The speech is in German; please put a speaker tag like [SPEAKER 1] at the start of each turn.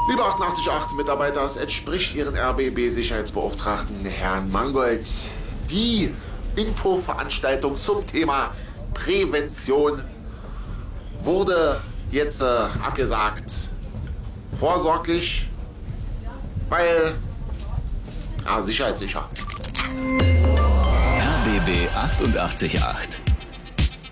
[SPEAKER 1] Liebe 88.8 Mitarbeiter, es entspricht Ihren RBB-Sicherheitsbeauftragten Herrn Mangold. Die Infoveranstaltung zum Thema Prävention wurde jetzt abgesagt. Vorsorglich, weil sicher ist sicher.
[SPEAKER 2] RBB 88.8